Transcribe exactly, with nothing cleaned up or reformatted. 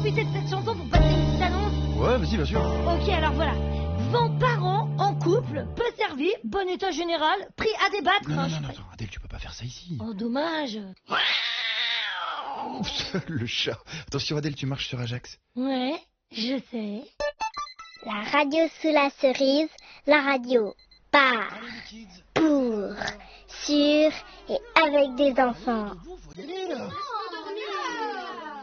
profiter de cette chanson pour passer une petite annonce. Ouais, vas-y, bien sûr. Ok, alors voilà. Vos parents en couple, peu servi, bon état général, prix à débattre. Non, non, hein, non, je non, sais pas- attends, Adèle, tu peux pas faire ça ici. Oh, dommage. Le chat. Attention, Adèle, tu marches sur Ajax. Ouais, je sais. La radio sous la cerise, la radio par, pour, sur et avec des enfants. Faut y aller, là.